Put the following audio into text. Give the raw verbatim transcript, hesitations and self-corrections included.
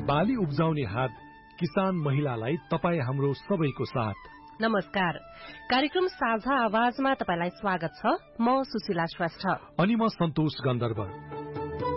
बाली उब्जाउने हात किसान महिलालाई तपाई हाम्रो सबैको साथ। नमस्कार, कार्यक्रम साझा आवाजमा तपाईलाई स्वागत छ। म सुशीला श्रेष्ठ अनि म सन्तोष गन्धर्व।